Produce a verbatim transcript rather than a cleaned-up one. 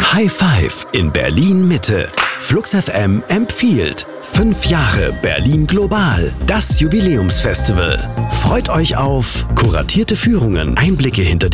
High Five in Berlin Mitte. Flux F M empfiehlt. Fünf Jahre Berlin Global. Das Jubiläumsfestival. Freut euch auf kuratierte Führungen, Einblicke hinter